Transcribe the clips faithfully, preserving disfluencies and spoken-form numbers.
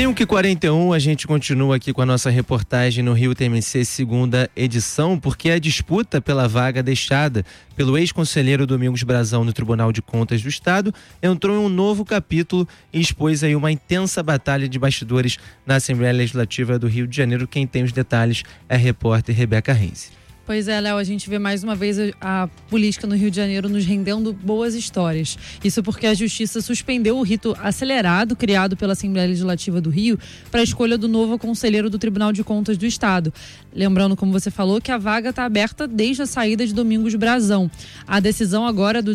cinco e quarenta e um, a gente continua aqui com a nossa reportagem no Rio T M C, segunda edição, porque a disputa pela vaga deixada pelo ex-conselheiro Domingos Brazão no Tribunal de Contas do Estado entrou em um novo capítulo e expôs aí uma intensa batalha de bastidores na Assembleia Legislativa do Rio de Janeiro. Quem tem os detalhes é a repórter Rebeca Renzi. Pois é, Léo, a gente vê mais uma vez a, a política no Rio de Janeiro nos rendendo boas histórias. Isso porque a Justiça suspendeu o rito acelerado criado pela Assembleia Legislativa do Rio para a escolha do novo conselheiro do Tribunal de Contas do Estado. Lembrando, como você falou, que a vaga está aberta desde a saída de Domingos Brazão. A decisão agora é do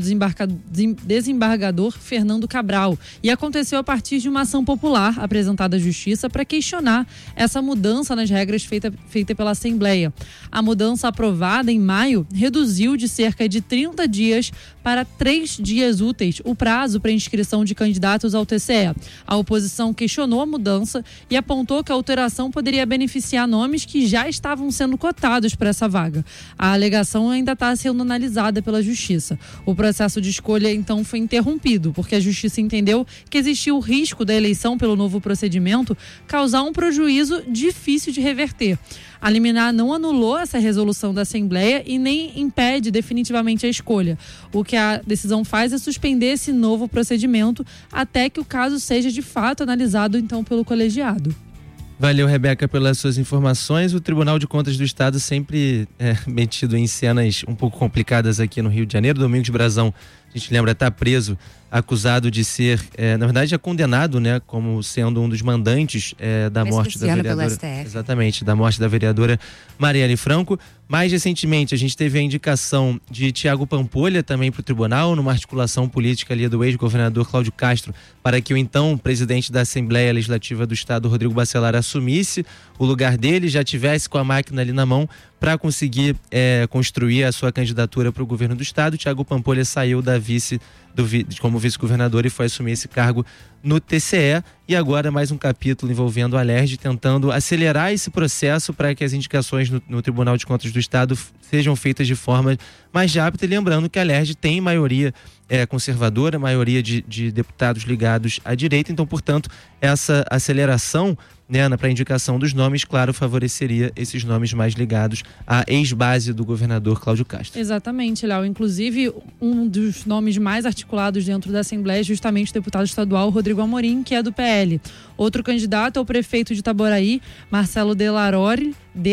desembargador Fernando Cabral e aconteceu a partir de uma ação popular apresentada à Justiça para questionar essa mudança nas regras feita, feita pela Assembleia. A mudança aprovada em maio reduziu de cerca de trinta dias para três dias úteis o prazo para inscrição de candidatos ao T C E. A oposição questionou a mudança e apontou que a alteração poderia beneficiar nomes que já estavam sendo cotados para essa vaga. A alegação ainda está sendo analisada pela Justiça. O processo de escolha, então, foi interrompido, porque a Justiça entendeu que existia o risco da eleição pelo novo procedimento causar um prejuízo difícil de reverter. A liminar não anulou essa resolução da Assembleia e nem impede definitivamente a escolha. O que a decisão faz é suspender esse novo procedimento até que o caso seja de fato analisado então pelo colegiado. Valeu, Rebeca, pelas suas informações. O Tribunal de Contas do Estado sempre é metido em cenas um pouco complicadas aqui no Rio de Janeiro. Domingos Brazão, a gente lembra, está preso, acusado de ser, é, na verdade é condenado, né, como sendo um dos mandantes é, da morte da vereadora. Exatamente, da morte da vereadora Marielle Franco. Mais recentemente, a gente teve a indicação de Tiago Pampolha também para o tribunal, numa articulação política ali do ex-governador Cláudio Castro, para que o então presidente da Assembleia Legislativa do Estado, Rodrigo Bacelar, assumisse o lugar dele, já tivesse com a máquina ali na mão para conseguir é, construir a sua candidatura para o governo do Estado. Tiago Pampolha saiu da vice, do, como vice-governador e foi assumir esse cargo no T C E. E agora mais um capítulo envolvendo a Alerj, tentando acelerar esse processo para que as indicações no, no Tribunal de Contas do Estado sejam feitas de forma mais rápida. E lembrando que a Alerj tem maioria é, conservadora, maioria de, de deputados ligados à direita. Então, portanto, essa aceleração, né, para a indicação dos nomes, claro, favoreceria esses nomes mais ligados à ex-base do governador Cláudio Castro. Exatamente, Léo. Inclusive, um dos nomes mais articulados dentro da Assembleia é justamente o deputado estadual Rodrigo Amorim, que é do P L. Outro candidato é o prefeito de Itaboraí, Marcelo Delaroli,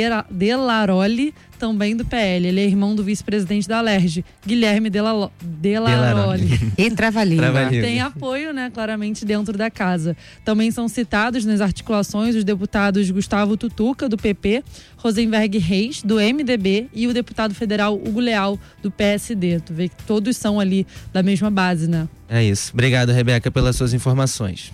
Delaroli, também do P L. Ele é irmão do vice-presidente da Alerj, Guilherme Delalo, Delaroli. E Trava-língua. Tem apoio, né, claramente dentro da casa. Também são citados nas articulações os deputados Gustavo Tutuca, do P P, Rosenberg Reis, do M D B, e o deputado federal Hugo Leal, do P S D. Tu vê que todos são ali da mesma base, né? É isso. Obrigado, Rebeca, pelas suas informações.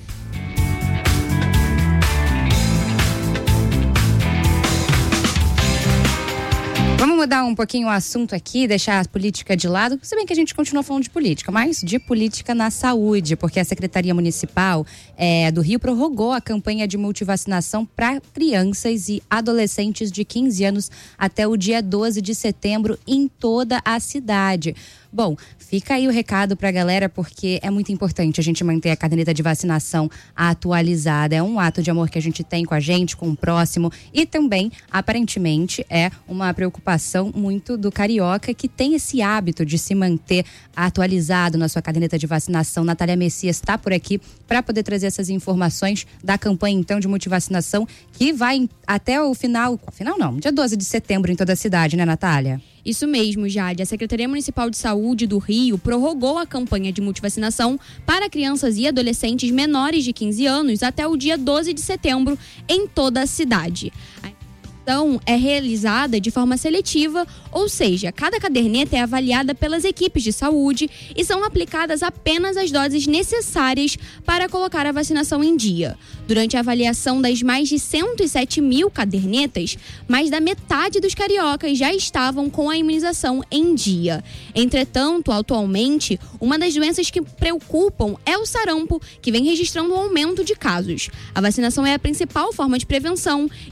Vamos mudar um pouquinho o assunto aqui, deixar a política de lado, se bem que a gente continua falando de política, mas de política na saúde, porque a Secretaria Municipal é, do Rio prorrogou a campanha de multivacinação para crianças e adolescentes de quinze anos até o dia doze de setembro em toda a cidade. Bom, fica aí o recado pra galera, porque é muito importante a gente manter a caderneta de vacinação atualizada. É um ato de amor que a gente tem com a gente, com o próximo, e também, aparentemente, é uma preocupação muito do carioca que tem esse hábito de se manter atualizado na sua caderneta de vacinação. Natália Messias está por aqui para poder trazer essas informações da campanha, então, de multivacinação, que vai até o final, final não, dia doze de setembro em toda a cidade, né, Natália? Isso mesmo, Jade. A Secretaria Municipal de Saúde do Rio prorrogou a campanha de multivacinação para crianças e adolescentes menores de quinze anos até o dia doze de setembro em toda a cidade. A vacinação é realizada de forma seletiva, ou seja, cada caderneta é avaliada pelas equipes de saúde e são aplicadas apenas as doses necessárias para colocar a vacinação em dia. Durante a avaliação das mais de cento e sete mil cadernetas, mais da metade dos cariocas já estavam com a imunização em dia. Entretanto, atualmente, uma das doenças que preocupam é o sarampo, que vem registrando um aumento de casos. A vacinação é a principal forma de prevenção